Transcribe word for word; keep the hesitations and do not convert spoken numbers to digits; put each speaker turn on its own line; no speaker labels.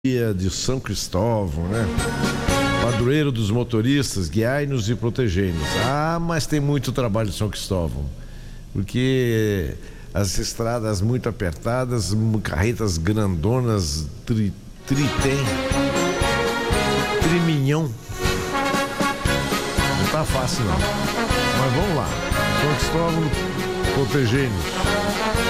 Dia de São Cristóvão, né? Padroeiro dos motoristas, guiai-nos e protegei-nos. Ah, mas tem muito trabalho de São Cristóvão, porque as estradas muito apertadas, carretas grandonas, tri, tritem, triminhão. Não tá fácil não. Mas vamos lá. São Cristóvão, protegei-nos.